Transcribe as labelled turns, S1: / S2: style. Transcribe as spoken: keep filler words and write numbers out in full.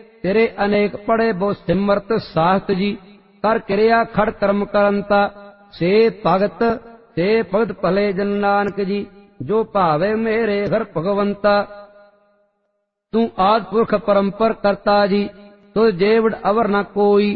S1: ਤੇਰੇ ਅਨੇਕ ਪੜੇ ਬਹੁ ਸਿਮਰਤ ਸਾਹਤ ਜੀ। ਕਰ ਕਿਰਿਆ ਖੜ ਕਰਮ ਕਰੰਤਾ, ਸੇ ਭਗਤ ਸੇ ਭਗਤ ਭਲੇ ਜਨ ਨਾਨਕ ਜੀ। ਜੋ ਭਾਵੇ ਮੇਰੇ ਹਰ ਭਗਵੰਤਾ, ਤੂੰ ਆਦਿ ਪੁਰਖ ਪਰੰਪਰ ਕਰਤਾ ਜੀ। ਤੁਧ ਜੇਵੜ ਅਵਰ ਨ ਕੋਈ,